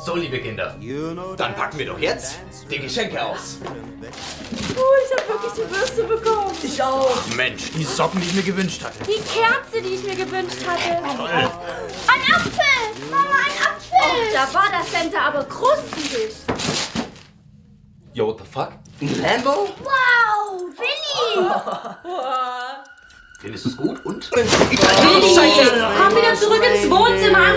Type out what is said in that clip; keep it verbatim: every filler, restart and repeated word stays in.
So, liebe Kinder, dann packen wir doch jetzt die Geschenke aus. Oh, ich habe wirklich die Würste bekommen. Ich auch. Mensch, die Socken, die ich mir gewünscht hatte. Die Kerze, die ich mir gewünscht hatte. Toll. Ein Apfel. Mama, ein Apfel. Oh, da war das Center aber krustig. Yo, what the fuck? Ein Lambo? Wow, Willi. Findest du es gut? Und? Willi, komm wieder zurück ins Wohnzimmer.